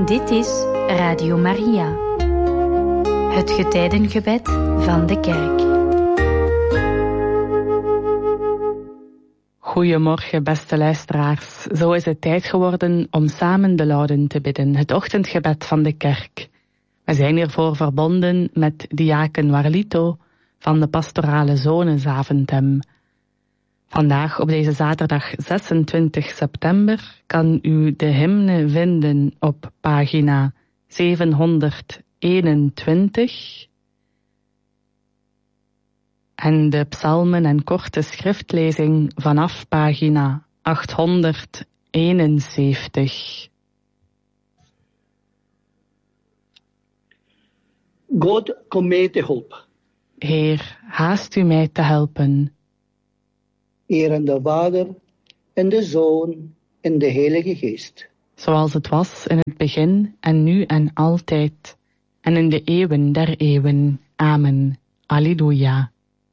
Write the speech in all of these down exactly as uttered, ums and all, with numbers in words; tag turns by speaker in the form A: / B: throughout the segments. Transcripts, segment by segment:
A: Dit is Radio Maria, het getijdengebed van de kerk.
B: Goedemorgen, beste luisteraars. Zo is het tijd geworden om samen de Lauden te bidden, het ochtendgebed van de kerk. We zijn hiervoor verbonden met diaken Warlito van de pastorale zone Zaventem. Vandaag op deze zaterdag zesentwintig september kan u de hymne vinden op pagina zevenhonderdeenentwintig en de psalmen en korte schriftlezing vanaf pagina achthonderdeenenzeventig.
C: God, kom mij te hulp.
B: Heer, haast u mij te helpen.
C: Eer aan de Vader, en de Zoon, en de Heilige Geest.
B: Zoals het was in het begin, en nu en altijd, en in de eeuwen der eeuwen. Amen. Alleluia.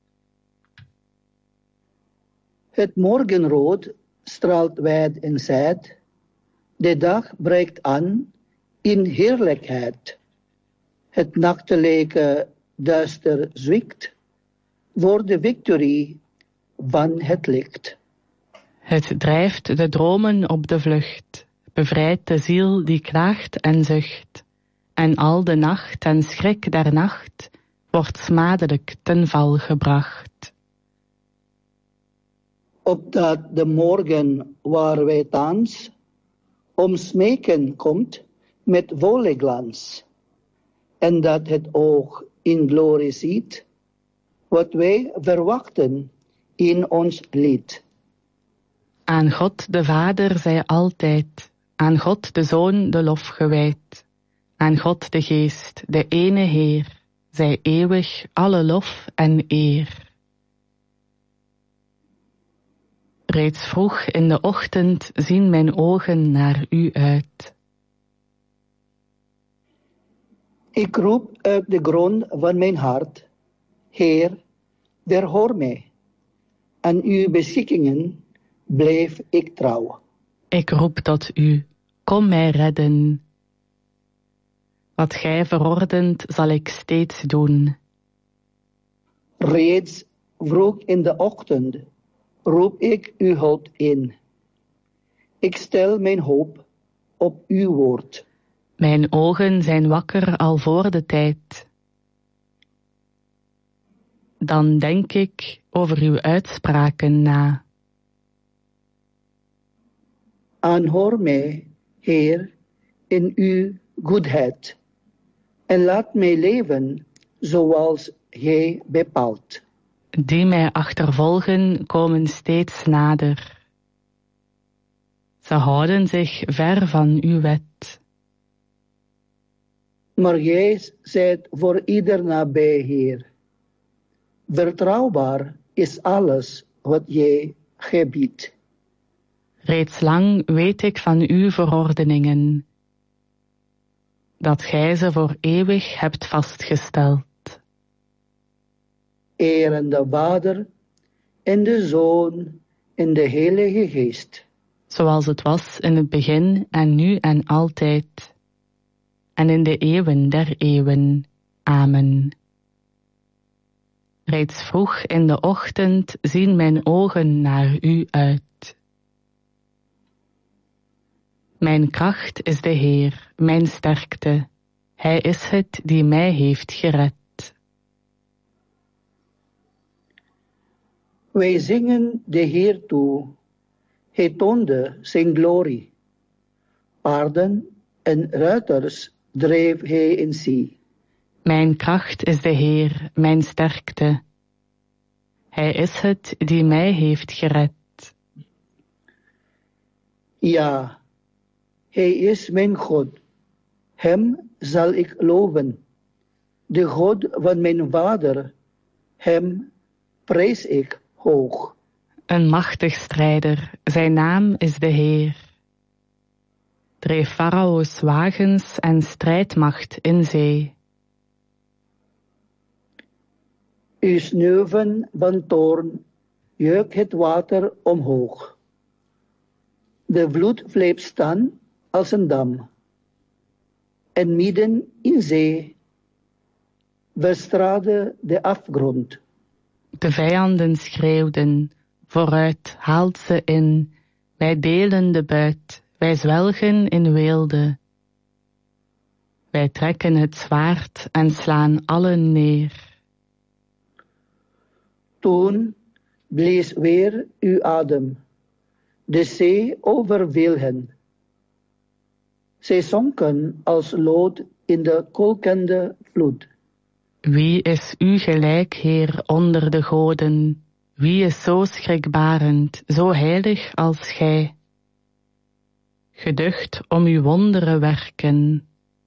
C: Het morgenrood straalt wijd en zijd. De dag breekt aan in heerlijkheid. Het nachtelijke duister zwikt voor de victorie van het licht.
B: Het drijft de dromen op de vlucht, bevrijdt de ziel die klaagt en zucht, en al de nacht en schrik der nacht wordt smadelijk ten val gebracht.
C: Opdat de morgen waar wij thans om smeken komt met volle glans, en dat het oog in glorie ziet, wat wij verwachten in ons lied.
B: Aan God de Vader zij altijd, aan God de Zoon de lof gewijd, aan God de Geest, de ene Heer, zij eeuwig alle lof en eer. Reeds vroeg in de ochtend zien mijn ogen naar u uit.
C: Ik roep uit de grond van mijn hart, Heer, verhoor mij. Aan uw beschikkingen blijf ik trouw.
B: Ik roep tot u, kom mij redden. Wat gij verordent zal ik steeds doen.
C: Reeds vroeg in de ochtend roep ik uw hulp in. Ik stel mijn hoop op uw woord.
B: Mijn ogen zijn wakker al voor de tijd. Dan denk ik over uw uitspraken na.
C: Aanhoor mij, Heer, in uw goedheid, en laat mij leven zoals gij bepaalt.
B: Die mij achtervolgen komen steeds nader. Ze houden zich ver van uw wet.
C: Maar gij zijt voor ieder nabij, Heer. Vertrouwbaar is alles wat jij gebiedt.
B: Reeds lang weet ik van uw verordeningen, dat gij ze voor eeuwig hebt vastgesteld.
C: Eer aan de Vader, en de Zoon, en de Heilige Geest.
B: Zoals het was in het begin, en nu en altijd, en in de eeuwen der eeuwen. Amen. Reeds vroeg in de ochtend zien mijn ogen naar u uit. Mijn kracht is de Heer, mijn sterkte. Hij is het die mij heeft gered.
C: Wij zingen de Heer toe. Hij toonde zijn glorie. Paarden en ruiters dreef hij in zee.
B: Mijn kracht is de Heer, mijn sterkte. Hij is het die mij heeft gered.
C: Ja, hij is mijn God. Hem zal ik loven. De God van mijn vader, hem prijs ik hoog.
B: Een machtig strijder, zijn naam is de Heer. Dreef Farao's wagens en strijdmacht in zee.
C: Uw sneeuwen van toorn juicht het water omhoog. De vloed bleef staan als een dam. en midden in zee verstraadde de afgrond.
B: De vijanden schreeuwden, vooruit haalt ze in, wij delen de buit, wij zwelgen in weelde. Wij trekken het zwaard en slaan allen neer.
C: Toen blies weer uw adem, de zee overviel hen. Zij zonken als lood in de kolkende vloed.
B: Wie is u gelijk, Heer, onder de goden? Wie is zo schrikbarend, zo heilig als gij? Geducht om uw wonderen werken.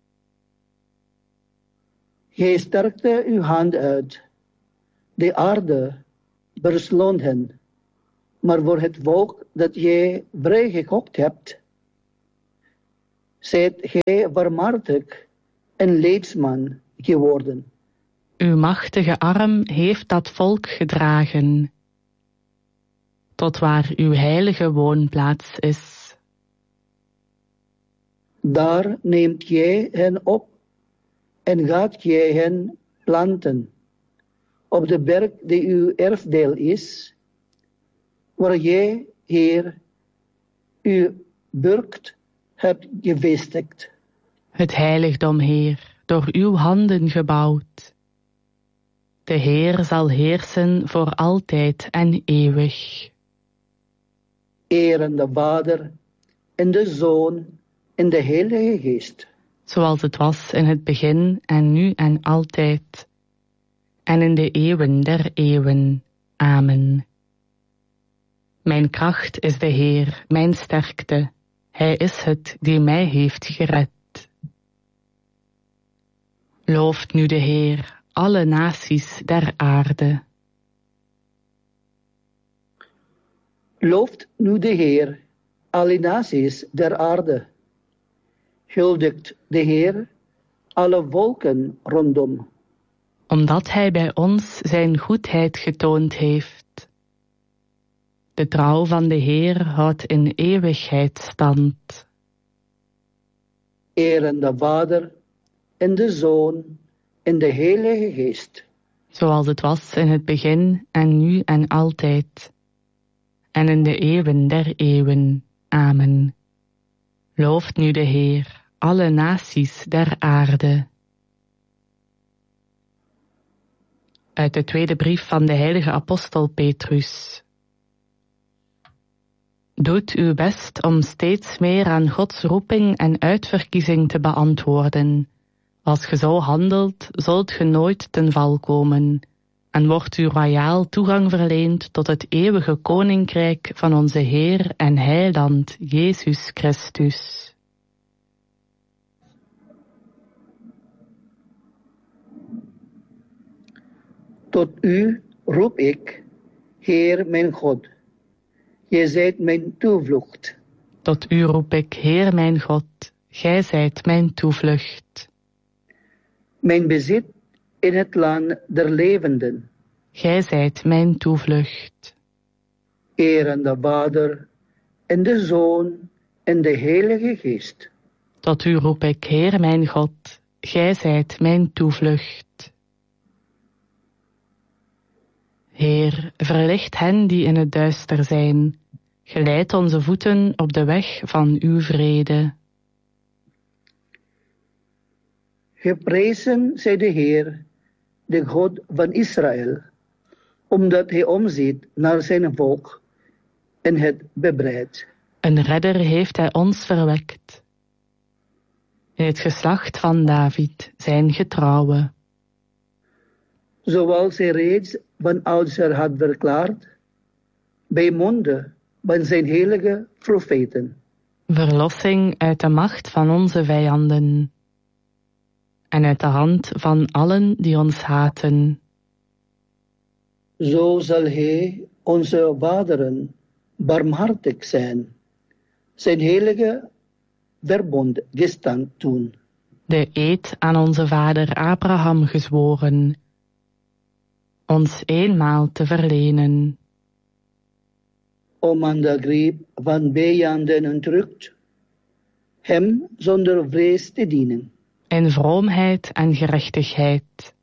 C: Gij sterkte uw hand uit. De aarde beslond hen. Maar voor het volk dat jij vrijgekocht hebt, zijt gij barmhartig en leidsman geworden.
B: Uw machtige arm heeft dat volk gedragen, tot waar uw heilige woonplaats is.
C: Daar neemt jij hen op en gaat jij hen planten, op de berg die uw erfdeel is, waar jij, Heer, uw burcht hebt gevestigd.
B: Het heiligdom, Heer, door uw handen gebouwd. De Heer zal heersen voor altijd en eeuwig.
C: Eer aan de Vader en de Zoon en de Heilige Geest.
B: Zoals het was in het begin en nu en altijd. En in de eeuwen der eeuwen. Amen. Mijn kracht is de Heer, mijn sterkte. Hij is het die mij heeft gered. Looft nu de Heer, alle naties der aarde.
C: Looft nu de Heer, alle naties der aarde. Huldigt de Heer, alle volken rondom.
B: Omdat hij bij ons zijn goedheid getoond heeft. De trouw van de Heer houdt in eeuwigheid stand.
C: Eer aan de Vader en de Zoon en de Heilige Geest.
B: Zoals het was in het begin en nu en altijd. En in de eeuwen der eeuwen. Amen. Looft nu de Heer, alle naties der aarde. Uit de tweede brief van de heilige apostel Petrus. Doet uw best om steeds meer aan Gods roeping en uitverkiezing te beantwoorden. Als ge zo handelt, zult ge nooit ten val komen, en wordt u royaal toegang verleend tot het eeuwige koninkrijk van onze Heer en Heiland Jezus Christus.
C: Tot u roep ik, Heer mijn God. Gij zijt mijn toevlucht.
B: Tot u roep ik, Heer mijn God, gij zijt mijn toevlucht.
C: Mijn bezit in het land der levenden.
B: Gij zijt mijn toevlucht.
C: Eer aan de Vader en de Zoon en de Heilige Geest.
B: Tot u roep ik, Heer mijn God, gij zijt mijn toevlucht. Heer, verlicht hen die in het duister zijn. Geleid onze voeten op de weg van uw vrede.
C: Geprezen zij de Heer, de God van Israël, omdat hij omziet naar zijn volk en het bevrijdt.
B: Een redder heeft hij ons verwekt. In het geslacht van David, zijn getrouwe.
C: Zoals hij reeds van oudsher had verklaard, bij monde van zijn heilige profeten.
B: Verlossing uit de macht van onze vijanden. En uit de hand van allen die ons haten.
C: Zo zal hij onze vaderen barmhartig zijn, zijn heilige verbond gestand doen.
B: De eed aan onze vader Abraham gezworen, ons eenmaal te verlenen.
C: Om aan de greep van vijanden ontrukt, hem zonder vrees te dienen.
B: in vroomheid en gerechtigheid.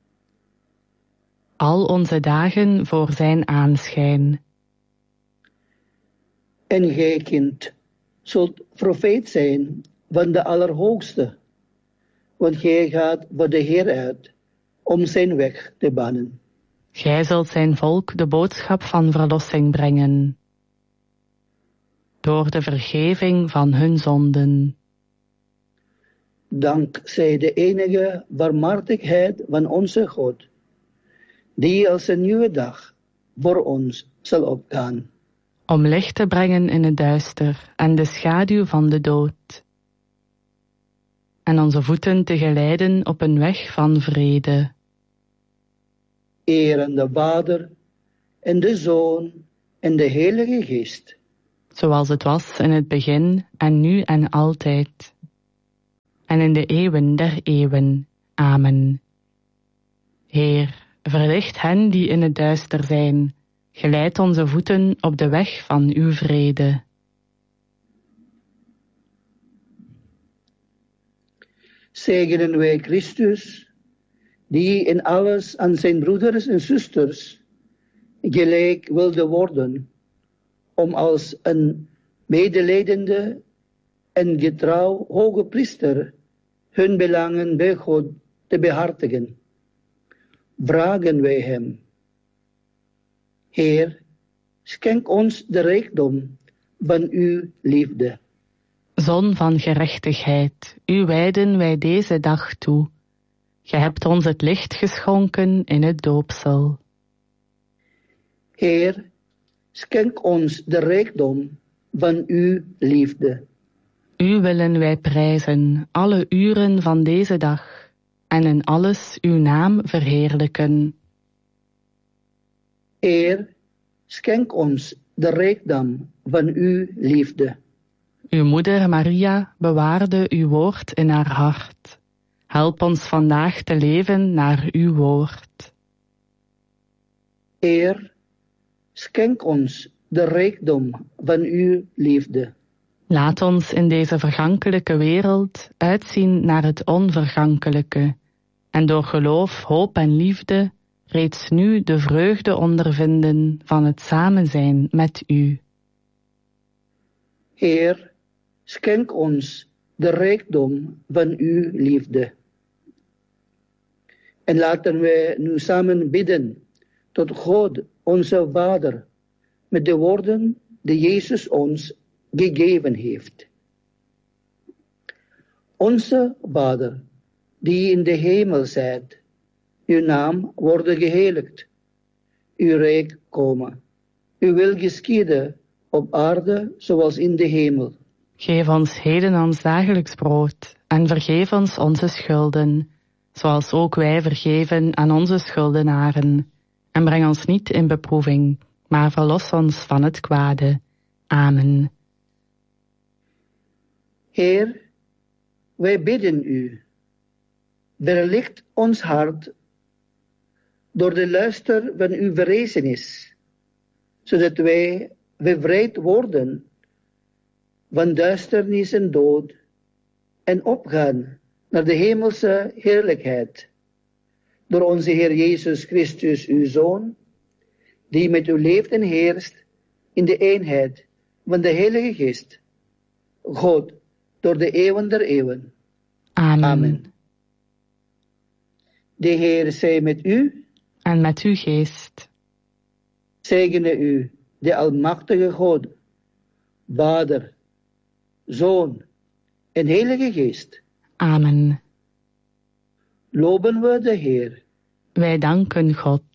B: Al onze dagen voor zijn aanschijn.
C: En gij, kind, zult profeet zijn van de Allerhoogste, want gij gaat voor de Heer uit om zijn weg te banen.
B: Gij zult zijn volk de boodschap van verlossing brengen, door de vergeving van hun zonden.
C: Dank zij de enige barmhartigheid van onze God, die als een nieuwe dag voor ons zal opgaan.
B: Om licht te brengen in het duister en de schaduw van de dood. En onze voeten te geleiden op een weg van vrede.
C: Eer aan de Vader en de Zoon en de Heilige Geest.
B: Zoals het was in het begin en nu en altijd. En in de eeuwen der eeuwen. Amen. Heer, verlicht hen die in het duister zijn. Geleid onze voeten op de weg van uw vrede.
C: Zegenen wij Christus, die in alles aan zijn broeders en zusters gelijk wilde worden, om als een medelijdende en getrouw hoge priester hun belangen bij God te behartigen. Vragen wij hem: Heer, schenk ons de rijkdom van uw liefde.
B: Zon van gerechtigheid, u wijden wij deze dag toe. Ge hebt ons het licht geschonken in het doopsel.
C: Heer, schenk ons de rijkdom van uw liefde.
B: U willen wij prijzen alle uren van deze dag en in alles uw naam verheerlijken.
C: Heer, schenk ons de rijkdom van uw liefde.
B: Uw moeder Maria bewaarde uw woord in haar hart. Help ons vandaag te leven naar uw woord.
C: Heer, schenk ons de rijkdom van uw liefde.
B: Laat ons in deze vergankelijke wereld uitzien naar het onvergankelijke en door geloof, hoop en liefde reeds nu de vreugde ondervinden van het samen zijn met u.
C: Heer, schenk ons de rijkdom van uw liefde. En laten wij nu samen bidden tot God, onze Vader, met de woorden die Jezus ons gegeven heeft. Onze Vader, die in de hemel zijt, uw naam worden geheiligd, uw rijk komen, uw wil geschieden op aarde zoals in de hemel.
B: Geef ons heden ons dagelijks brood en vergeef ons onze schulden, zoals ook wij vergeven aan onze schuldenaren. En breng ons niet in beproeving, maar verlos ons van het kwade. Amen.
C: Heer, wij bidden u, verlicht ons hart door de luister van uw verrezenis, zodat wij bevrijd worden van duisternis en dood en opgaan naar de hemelse heerlijkheid. Door onze Heer Jezus Christus, uw Zoon, die met u leeft en heerst in de eenheid van de Heilige Geest, God, door de eeuwen der eeuwen.
B: Amen.
C: Amen. De Heer zij met u.
B: En met uw geest.
C: Zegene u, de Almachtige God, Vader, Zoon en Heilige Geest.
B: Amen.
C: Loben we de Heer.
B: Wij danken God.